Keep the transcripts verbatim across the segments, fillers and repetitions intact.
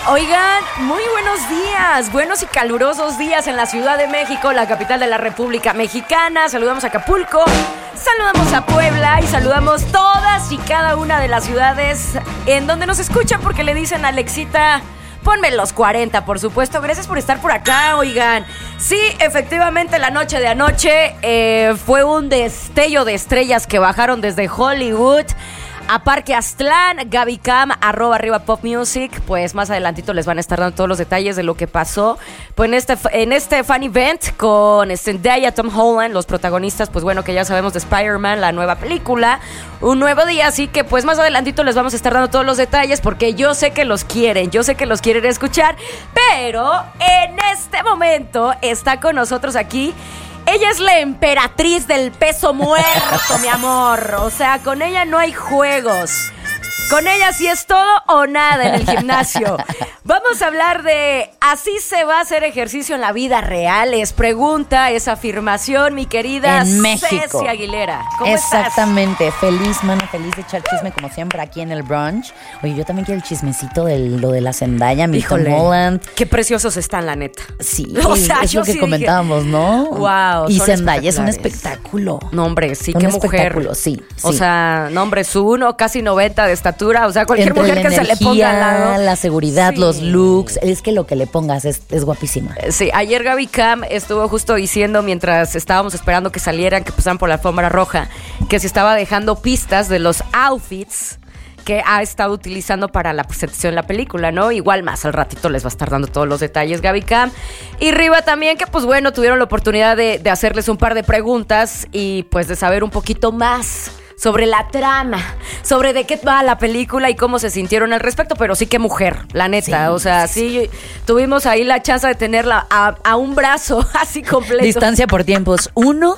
Oigan, muy buenos días, buenos y calurosos días en la Ciudad de México, la capital de la República Mexicana. Saludamos a Acapulco, saludamos a Puebla y saludamos todas y cada una de las ciudades en donde nos escuchan porque le dicen a Alexita, ponme los cuarenta, por supuesto. Gracias por estar por acá, oigan. Sí, efectivamente, la noche de anoche eh, fue un destello de estrellas que bajaron desde Hollywood a Parque Aztlán. Gaby Cam, arroba arriba Pop Music. Pues más adelantito les van a estar dando todos los detalles de lo que pasó pues en este, en este fan event con Zendaya, Tom Holland, los protagonistas, pues bueno, que ya sabemos de Spider-Man, la nueva película, un nuevo día, así que pues más adelantito les vamos a estar dando todos los detalles porque yo sé que los quieren, yo sé que los quieren escuchar, pero en este momento está con nosotros aquí. Ella es la emperatriz del peso muerto, mi amor. O sea, con ella no hay juegos. Con ella sí es todo o nada en el gimnasio. Vamos a hablar de ¿así se va a hacer ejercicio en la vida real? Es pregunta, es afirmación, mi querida en México. Ceci Aguilera. ¿Cómo Exactamente, estás? feliz, mano, feliz de echar chisme como siempre aquí en el brunch. Oye, yo también quiero el chismecito de lo de la Zendaya, mi Tom Holland. Qué preciosos están, la neta. Sí, o sea, es yo lo que sí comentábamos, dije, ¿no? Wow. Y Zendaya es un espectáculo. No, hombre, sí, un qué espectáculo, mujer. Sí, sí. O sea, no, hombre, su uno, casi noventa de estatura. O sea, cualquier Entre mujer la que energía, se le ponga al lado. La seguridad, sí. Los looks, es que lo que le pongas es, es guapísima. Sí, ayer Gaby Cam estuvo justo diciendo mientras estábamos esperando que salieran, que pasaran por la alfombra roja, que se estaba dejando pistas de los outfits que ha estado utilizando para la presentación de la película, ¿no? Igual más al ratito les va a estar dando todos los detalles Gaby Cam. Y Riva también, que pues bueno, tuvieron la oportunidad de, de hacerles un par de preguntas y pues de saber un poquito más sobre la trama, sobre de qué va la película y cómo se sintieron al respecto, pero sí que mujer, la neta, sí, o sea, sí, sí tuvimos ahí la chance de tenerla a, a un brazo así completo. Distancia por tiempos, uno.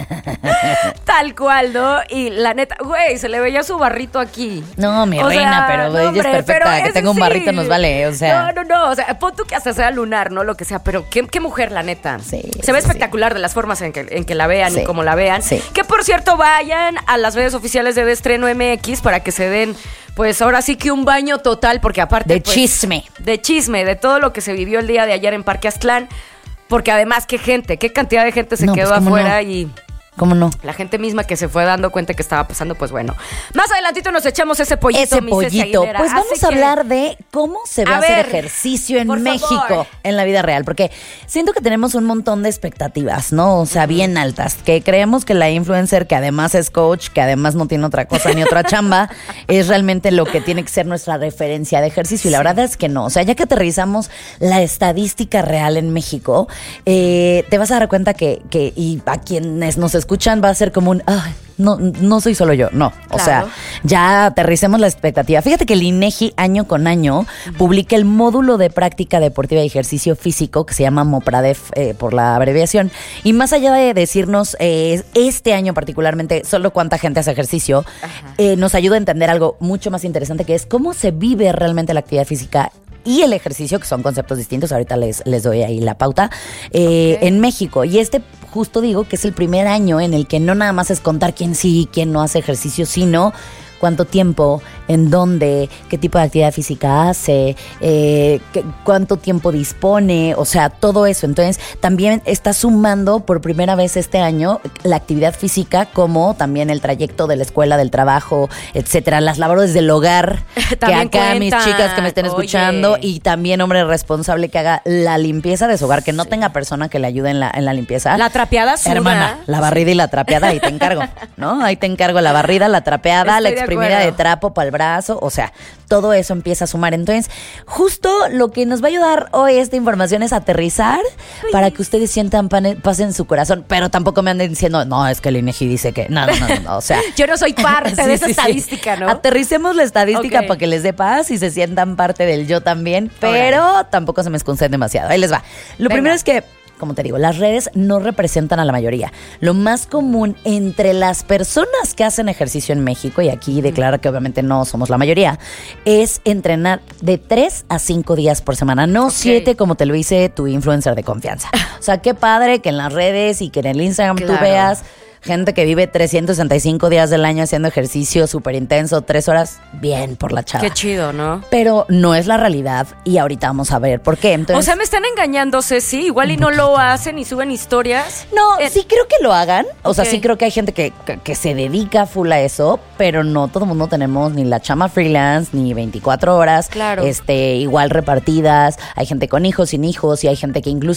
Tal cual, ¿no? Y la neta, güey, se le veía su barrito aquí. No, mi o reina, sea, pero no, ella hombre, es perfecta, pero que es tenga un sí. barrito nos vale, o sea. No, no, no, o sea, pon tú que hasta sea lunar, ¿no? Lo que sea, pero qué, qué mujer, la neta. Sí, se ve sí, espectacular sí. de las formas en que, en que la vean sí. y cómo la vean. Sí. Que por cierto, vayan a las redes oficiales de Estreno M X para que se den, pues ahora sí que un baño total, porque aparte... De pues, chisme. De chisme, de todo lo que se vivió el día de ayer en Parque Aztlán, porque además, qué gente, qué cantidad de gente se no, quedó pues, afuera no. y... ¿Cómo no? La gente misma que se fue dando cuenta que estaba pasando, pues bueno. Más adelantito nos echamos ese pollito, Ese mi pollito. Aguilera. Pues vamos Así a que, hablar de cómo se va a, a hacer ver, ejercicio en por México, favor. en la vida real. Porque siento que tenemos un montón de expectativas, ¿no? O sea, bien altas. Que creemos que la influencer, que además es coach, que además no tiene otra cosa ni otra chamba, es realmente lo que tiene que ser nuestra referencia de ejercicio. Y la verdad es que no. O sea, ya que aterrizamos la estadística real en México, eh, te vas a dar cuenta que, que, y a quienes nos escuchan va a ser como un, ay, no, no soy solo yo, no. O Claro. sea, ya aterricemos la expectativa. Fíjate que el INEGI año con año uh-huh. publica el módulo de práctica deportiva y ejercicio físico que se llama MOPRADEF eh, por la abreviación. Y más allá de decirnos eh, este año particularmente solo cuánta gente hace ejercicio, eh, nos ayuda a entender algo mucho más interesante que es cómo se vive realmente la actividad física y el ejercicio, que son conceptos distintos. Ahorita les, les doy ahí la pauta, eh, okay. en México. Y este, justo digo, que es el primer año en el que no nada más es contar quién sí y quién no hace ejercicio, sino cuánto tiempo, en dónde, qué tipo de actividad física hace, eh, qué, cuánto tiempo dispone, o sea, todo eso. Entonces, también está sumando por primera vez este año la actividad física, como también el trayecto de la escuela, del trabajo, etcétera, las labores del hogar, que acá cuentan. Mis chicas que me estén escuchando, oye. Y también hombre responsable que haga la limpieza de su hogar, que no sí. tenga persona que le ayude en la, en la limpieza. La trapeada suda. Hermana, la barrida y la trapeada, ahí te encargo, ¿no? Ahí te encargo la barrida, la trapeada, Estoy la exprimida de, de trapo para el brazo, o sea, todo eso empieza a sumar. Entonces, justo lo que nos va a ayudar hoy esta información es aterrizar Uy. para que ustedes sientan paz en su corazón, pero tampoco me anden diciendo, no, es que el INEGI dice que, no, no, no, no o sea. Yo no soy parte sí, de esa sí, estadística, sí. ¿no? Aterricemos la estadística okay. para que les dé paz y se sientan parte del yo también, pero okay. tampoco se me escuncen demasiado. Ahí les va. Lo Venga. primero es que, como te digo, las redes no representan a la mayoría. Lo más común entre las personas que hacen ejercicio en México, y aquí declara que obviamente no somos la mayoría, es entrenar de tres a cinco días por semana, no okay. siete como te lo dice tu influencer de confianza. O sea, qué padre que en las redes y que en el Instagram claro. tú veas gente que vive trescientos sesenta y cinco días del año haciendo ejercicio súper intenso, tres horas, bien por la chava. Qué chido, ¿no? Pero no es la realidad y ahorita vamos a ver por qué. Entonces, o sea, me están engañando, Ceci. Igual y no lo hacen y suben historias. no, Eh, sí creo que lo hagan. O sea, Ok. sí creo que hay gente que, que, que se dedica full a eso, pero no todo el mundo tenemos ni la chama freelance, ni veinticuatro horas. Claro. Este, igual repartidas. Hay gente con hijos, sin hijos, y hay gente que incluso